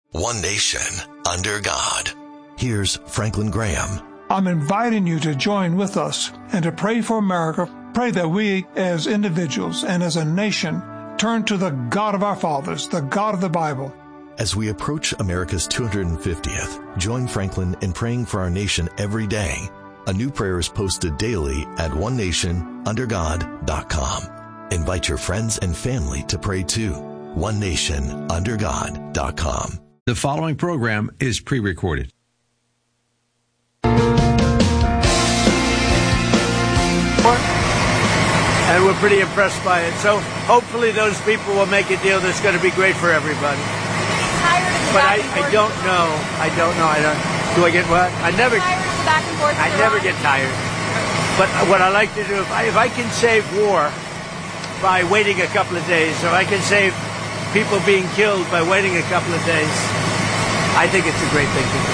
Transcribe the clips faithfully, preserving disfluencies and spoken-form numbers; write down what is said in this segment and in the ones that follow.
One nation, under God. Here's Franklin Graham. I'm inviting you to join with us and to pray for America. Pray that we as individuals and as a nation turn to the God of our fathers, the God of the Bible. As we approach America's two hundred fiftieth, join Franklin in praying for our nation every day. A new prayer is posted daily at one nation under god dot com. Invite your friends and family to pray too. one nation under god dot com. The following program is pre-recorded. And we're pretty impressed by it. So hopefully those people will make a deal that's going to be great for everybody. But I, I don't know. I don't know. I don't. Do I get what? I never. Back and forth I never get tired. But what I like to do, if I, if I can save war by waiting a couple of days, or I can save people being killed by waiting a couple of days, I think it's a great thing to do.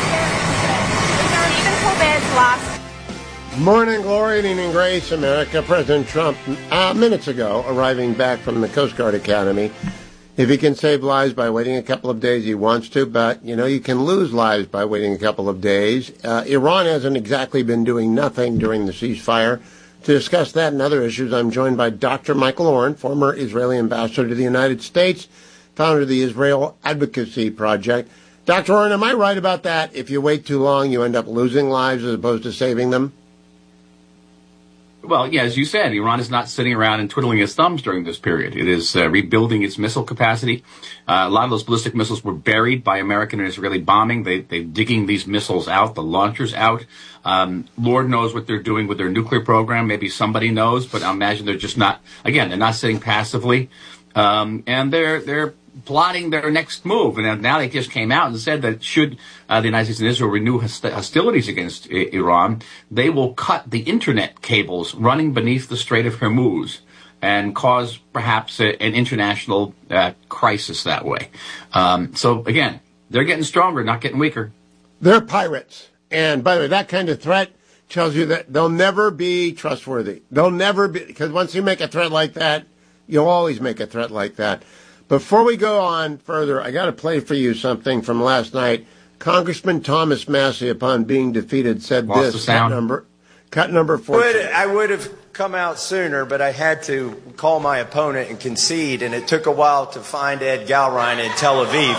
Even COVID's last. Morning glory and evening grace, America. President Trump, uh, minutes ago, arriving back from the Coast Guard Academy. If he can save lives by waiting a couple of days, he wants to, but, you know, you can lose lives by waiting a couple of days. Uh, Iran hasn't exactly been doing nothing during the ceasefire. To discuss that and other issues, I'm joined by Doctor Michael Oren, former Israeli ambassador to the United States, founder of the Israel Advocacy Project. Doctor Oren, am I right about that? If you wait too long, you end up losing lives as opposed to saving them? Well, yeah, as you said, Iran is not sitting around and twiddling its thumbs during this period. It is uh, rebuilding its missile capacity. Uh, a lot of those ballistic missiles were buried by American and Israeli bombing. They, they're digging these missiles out, the launchers out. Um, Lord knows what they're doing with their nuclear program. Maybe somebody knows, but I imagine they're just not, again, they're not sitting passively. Um, and they're, they're plotting their next move. And now they just came out and said that should uh, the United States and Israel renew host- hostilities against I- Iran, they will cut the internet cables running beneath the Strait of Hormuz and cause perhaps a, an international uh, crisis that way. Um, so, again, they're getting stronger, not getting weaker. They're pirates. And, by the way, that kind of threat tells you that they'll never be trustworthy. They'll never be, because once you make a threat like that, you'll always make a threat like that. Before we go on further, I got to play for you something from last night. Congressman Thomas Massie, upon being defeated, said Lost this. The sound. Cut number, cut number fourteen. Would, I would have come out sooner, but I had to call my opponent and concede, and it took a while to find Ed Galrein in Tel Aviv.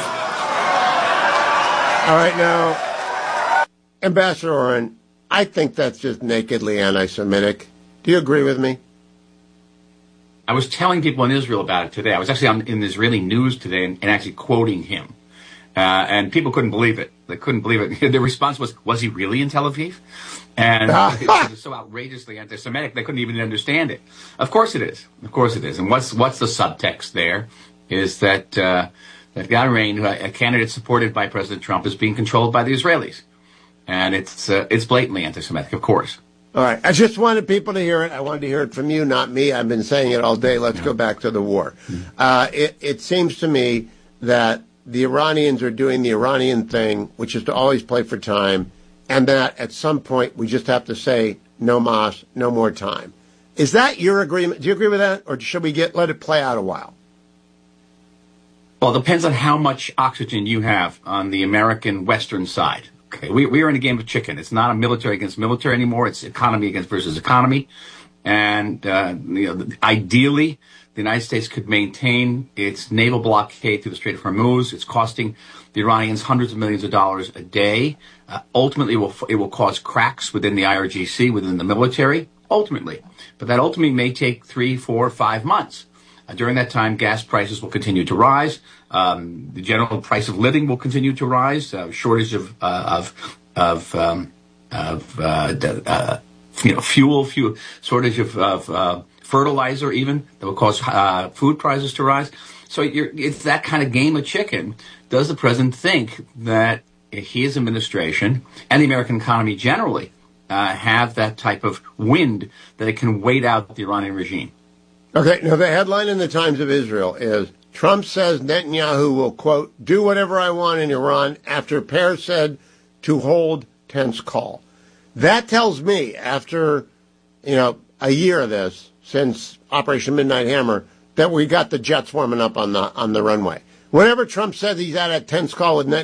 All right, now, Ambassador Oren, I think that's just nakedly anti-Semitic. Do you agree with me? I was telling people in Israel about it today. I was actually on, in Israeli news today and, and actually quoting him. Uh, and people couldn't believe it. They couldn't believe it. The response was, was he really in Tel Aviv? And it was so outrageously anti-Semitic, they couldn't even understand it. Of course it is. Of course it is. And what's what's the subtext there is that uh, that Galrein, a candidate supported by President Trump, is being controlled by the Israelis. And it's uh, it's blatantly anti-Semitic, of course. All right. I just wanted people to hear it. I wanted to hear it from you, not me. I've been saying it all day. Let's go back to the war. Uh, it, it seems to me that the Iranians are doing the Iranian thing, which is to always play for time, and that at some point we just have to say, no mas, no more time. Is that your agreement? Do you agree with that? Or should we get let it play out a while? Well, it depends on how much oxygen you have on the American Western side. Okay, we, we are in a game of chicken. It's not a military against military anymore. It's economy against versus economy. And uh, you know, ideally, the United States could maintain its naval blockade through the Strait of Hormuz. It's costing the Iranians hundreds of millions of dollars a day. Uh, ultimately, it will, it will cause cracks within the I R G C, within the military, ultimately. But that ultimately may take three, four, five months. Uh, during that time, gas prices will continue to rise. Um, the general price of living will continue to rise. Uh, shortage of uh, of of um, of uh, uh, you know fuel, fuel shortage of, of uh, fertilizer, even that will cause uh, food prices to rise. So you're, it's that kind of game of chicken. Does the president think that his administration and the American economy generally uh, have that type of wind that it can wait out the Iranian regime? Okay, now the headline in the Times of Israel is, Trump says Netanyahu will, quote, do whatever I want in Iran after Peres said to hold tense call. That tells me, after, you know, a year of this, since Operation Midnight Hammer, that we got the jets warming up on the on the runway. Whenever Trump says he's at a tense call with Netanyahu,